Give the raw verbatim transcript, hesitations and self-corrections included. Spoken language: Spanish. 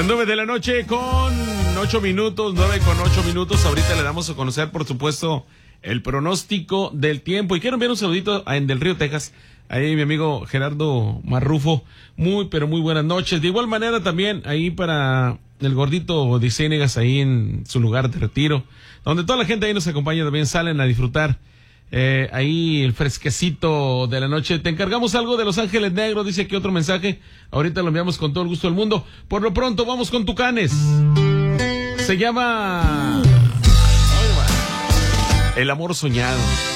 nueve de la noche con ocho minutos, nueve con ocho minutos. Ahorita le damos a conocer, por supuesto, el pronóstico del tiempo. Y quiero enviar un saludito a en Del Río, Texas. Ahí mi amigo Gerardo Marrufo. Muy, pero muy buenas noches. De igual manera también ahí para el gordito de Ciénegas, ahí en su lugar de retiro, donde toda la gente ahí nos acompaña, también salen a disfrutar. Eh, ahí el fresquecito de la noche. Te encargamos algo de Los Ángeles Negros, dice aquí otro mensaje. Ahorita lo enviamos con todo el gusto del mundo. Por lo pronto vamos con Tucanes. Se llama El Amor Soñado.